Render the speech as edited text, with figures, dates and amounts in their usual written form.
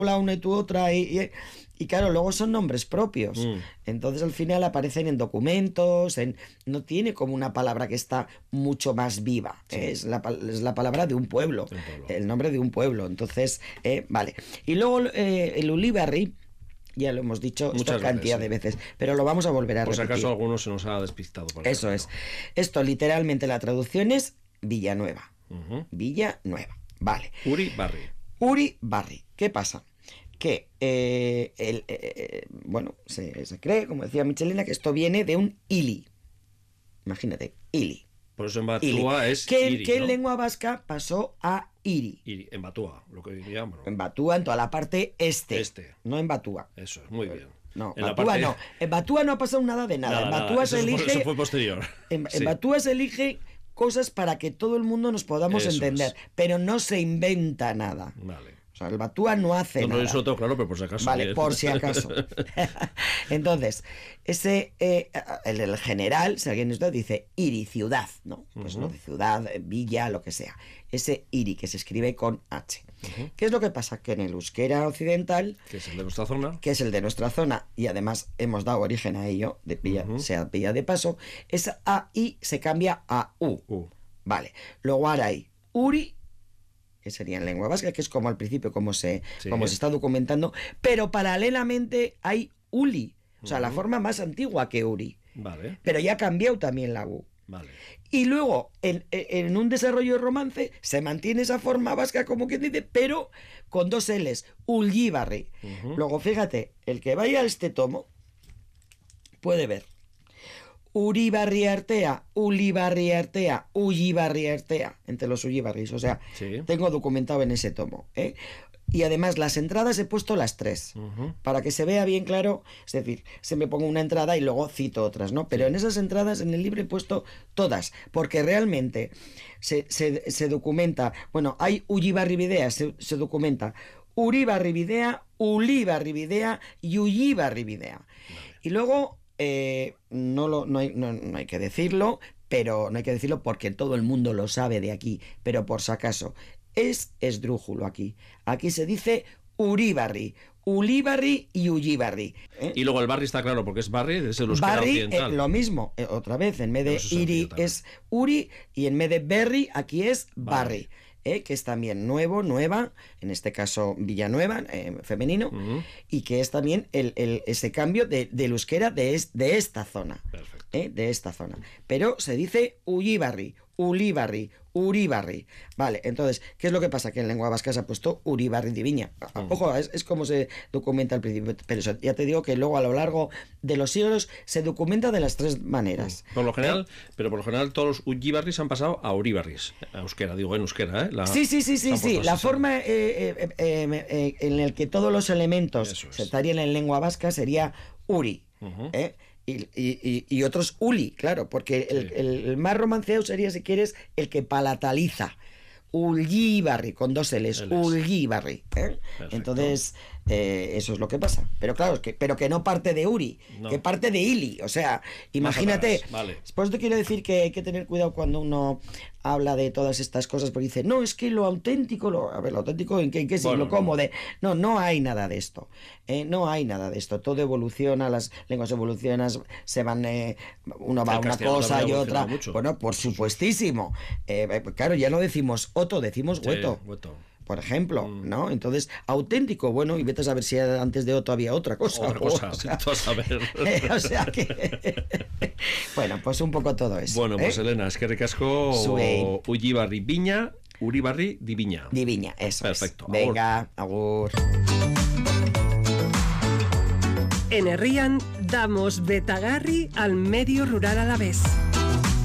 la una y tú otra, y claro, luego son nombres propios. Entonces al final aparecen en documentos, no tiene como una palabra que está mucho más viva. Sí. Es la palabra de un pueblo, el nombre de un pueblo. Entonces, vale. Y luego el Ulibarri, ya lo hemos dicho esta cantidad de veces, pero lo vamos a volver a repetir. Por si acaso alguno se nos ha despistado. Eso es. Esto literalmente la traducción es Villanueva. Villanueva. Vale. Uribarri. ¿Qué pasa? Que bueno, se cree, como decía Michelena, que esto viene de un ili. Imagínate, ili. Por eso en Batúa es iri, que ¿no? en lengua vasca pasó a iri. En Batúa, lo que diríamos, ¿no? En Batúa, en toda la parte este. No en Batúa. Eso es, muy bien. No, Batúa no. En Batúa no ha pasado nada de nada. En Batúa se elige. Eso fue posterior. En Batúa se elige cosas para que todo el mundo nos podamos entender, pero no se inventa nada. Vale. O sea, el Batúa no hace nada. No, eso lo tengo claro, pero por si acaso. Vale, bien. por si acaso. Entonces, el general, si alguien nos dice iri, ciudad, ¿no? Pues lo de ciudad, villa, lo que sea. Ese iri que se escribe con H. ¿Qué es lo que pasa? Que en el euskera occidental, que es el de nuestra zona, y además hemos dado origen a ello, sea pilla de paso, esa AI se cambia a U. Vale. Luego ahora hay uri, que sería en lengua vasca, que es como al principio, como se está documentando, pero paralelamente hay uli, o sea, la forma más antigua que uri. Vale. Pero ya ha cambiado también la U. Vale. Y luego, en un desarrollo de romance, se mantiene esa forma vasca, como quien dice, pero con dos L's, Ullíbarri. Luego, fíjate, el que vaya a este tomo puede ver Uribarri Artea, Ulibarri Artea, Ullibarri Artea, entre los Ullibarris, o sea, tengo documentado en ese tomo, Y además las entradas he puesto las 3, para que se vea bien claro, es decir, se me pongo una entrada y luego cito otras, ¿no? Pero en esas entradas en el libro he puesto todas, porque realmente se documenta, bueno, hay Ullibarribidea, se documenta Uribarribidea, Ulibarribidea y Ullibarribidea. Y luego no hay que decirlo, pero no hay que decirlo porque todo el mundo lo sabe de aquí, pero por si acaso es esdrújulo aquí se dice Uribarri, Ulibarri y Ullibarri, y luego el barri está claro porque es barri, es el euskera barri, occidental. Lo mismo, otra vez, en vez de iri es uri y en vez de berri aquí es barri. Que es también nueva, en este caso Villanueva, femenino, y que es también ese cambio del euskera de esta zona. De esta zona. Pero se dice Ullibarri, Ulibarri, Uribarri. Vale, entonces, ¿qué es lo que pasa? Que en lengua vasca se ha puesto Uribarri de Viña. Ojo, es como se documenta al principio, pero eso, ya te digo que luego a lo largo de los siglos se documenta de las 3 maneras. Por lo general, todos los Ullibarris han pasado a Uribarris, a euskera, digo en euskera, Sí. La forma en la que todos los elementos se estarían en lengua vasca sería Uri, y otros uli, claro, porque el más romanceado sería, si quieres, el que palataliza. Ullíbarri, con 2 L's, Ullíbarri. Entonces, eso es lo que pasa. Pero claro, pero que no parte de Uri, que parte de Ili. O sea, imagínate. Por eso te quiero decir que hay que tener cuidado cuando uno habla de todas estas cosas, porque dice, no, es que lo auténtico, a ver, lo auténtico, ¿en qué siglo? ¿Cómo? No hay nada de esto. No hay nada de esto. Todo evoluciona, las lenguas evolucionan, se van, uno va a una cosa y otra. Bueno, por supuestísimo. Claro, ya no decimos oto, decimos hueto. Por ejemplo, ¿no? Entonces, auténtico, bueno, y vete a saber si antes de Otto había otra cosa. O sea que... Bueno, pues un poco todo eso. Bueno, pues Elena, es que ricasco Ullibarri Viña, Uribarri di Viña. Di Viña, eso. Perfecto. Es. Venga, agur. En Herrian damos betagarri al medio rural alavés.